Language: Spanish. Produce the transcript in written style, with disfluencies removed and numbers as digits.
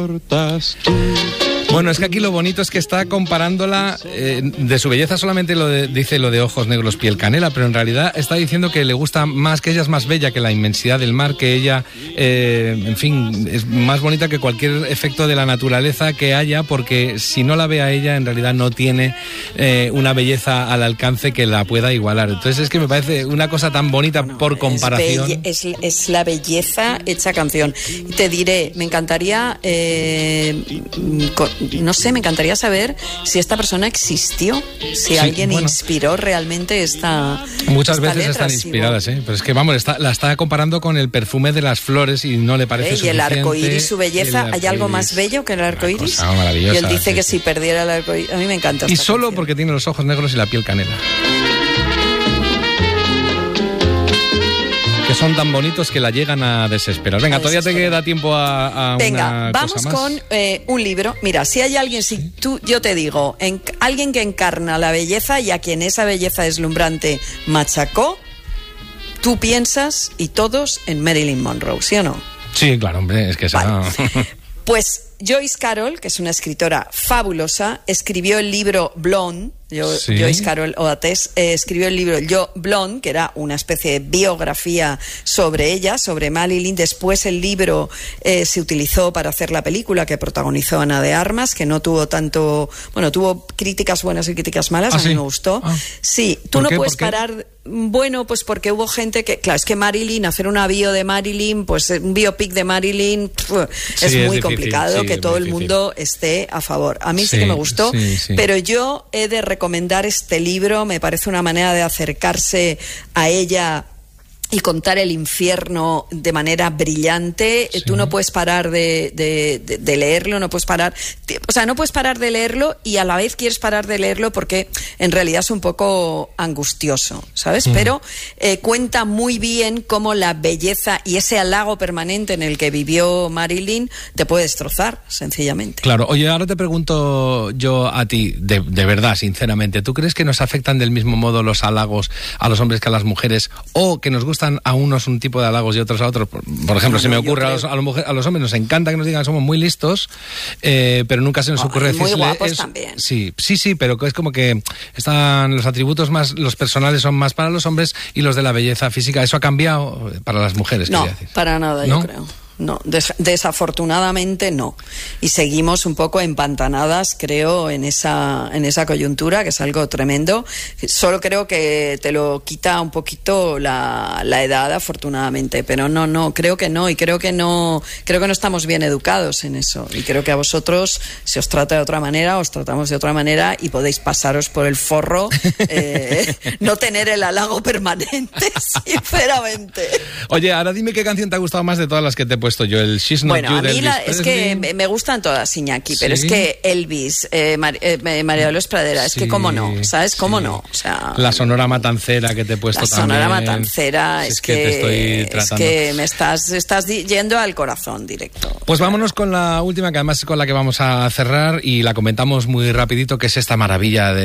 Bueno, es que aquí lo bonito es que está comparándola de su belleza, solamente dice lo de ojos negros, piel canela, pero en realidad está diciendo que le gusta más, que ella es más bella que la inmensidad del mar, que ella, en fin, es más bonita que cualquier efecto de la naturaleza que haya, porque si no la ve a ella, en realidad no tiene una belleza al alcance que la pueda igualar. Entonces es que me parece una cosa tan bonita por comparación. Es la belleza hecha canción. Te diré, me encantaría... no sé, me encantaría saber si esta persona existió, si alguien inspiró realmente esta Muchas veces letra, están inspiradas, pero es que vamos, la está comparando con el perfume de las flores y no le parece suficiente. Y el arco iris, su belleza, ¿hay algo más bello que el arco iris? Maravillosa. Y él dice que si perdiera el arco iris, a mí me encanta. Y solo canción, porque tiene los ojos negros y la piel canela. Que son tan bonitos que la llegan a desesperar. Venga, todavía te queda tiempo a una vamos cosa más. Con un libro. Mira, si hay alguien, yo te digo, alguien que encarna la belleza y a quien esa belleza deslumbrante machacó, tú piensas, y todos, en Marilyn Monroe, ¿sí o no? Sí, claro, hombre, es que esa... Pues Joyce Carol, que es una escritora fabulosa, escribió el libro Blonde. Joyce Carol Oates escribió el libro Blonde, que era una especie de biografía sobre ella, sobre Marilyn. Después el libro se utilizó para hacer la película que protagonizó Ana de Armas, que no tuvo tanto... Bueno, tuvo críticas buenas y críticas malas, a mí me gustó. Sí, tú no puedes parar... Bueno, pues porque hubo gente que... Claro, es que Marilyn, hacer una bio de Marilyn, pues un biopic de Marilyn, es muy complicado que todo el mundo esté a favor. A mí sí que me gustó, pero yo he de recomendar este libro. Me parece una manera de acercarse a ella y contar el infierno de manera brillante. Tú no puedes parar de leerlo, no puedes parar... O sea, no puedes parar de leerlo y a la vez quieres parar de leerlo porque en realidad es un poco angustioso, ¿sabes? Pero cuenta muy bien cómo la belleza y ese halago permanente en el que vivió Marilyn te puede destrozar, sencillamente. Claro. Oye, ahora te pregunto yo a ti, de verdad, sinceramente, ¿tú crees que nos afectan del mismo modo los halagos a los hombres que a las mujeres, o que nos gustan a unos un tipo de halagos y otros a otros? Por ejemplo, se me ocurre a los hombres nos encanta que nos digan que somos muy listos, pero nunca se nos ocurre decirle... Muy guapos también. Sí, pero es como que están los atributos más, los personales son más para los hombres y los de la belleza física. ¿Eso ha cambiado para las mujeres? No, para nada, yo creo. No, desafortunadamente no. Y seguimos un poco empantanadas, creo, en esa coyuntura, que es algo tremendo. Solo creo que te lo quita un poquito la edad, afortunadamente. Pero no, creo que no. Y creo que no estamos bien educados en eso. Y creo que a vosotros se os trata de otra manera, os tratamos de otra manera y podéis pasaros por el forro, no tener el halago permanente, sinceramente. Oye, ahora dime qué canción te ha gustado más de todas las que te he puesto yo, el She's Not You de Elvis Presley. Es que me gustan todas, Iñaki, pero es que Elvis, María Dolores Pradera, es que cómo no, ¿sabes? Cómo no, o sea... La Sonora Matancera que te he puesto también. La Sonora Matancera, es que te estoy tratando. Es que me estás yendo al corazón directo. Pues vámonos con la última, que además es con la que vamos a cerrar y la comentamos muy rapidito, que es esta maravilla de